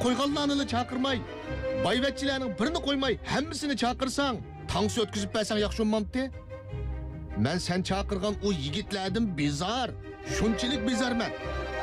qo'yganlarni chaqirmay, boyvachchilarning birini qo'ymay, hammasini chaqirsang, tangsi o'tkazib bersang yaxshi bo'lmamdi? Men sen chaqirgan o yigitlardan bezar, shunchalik bezarman.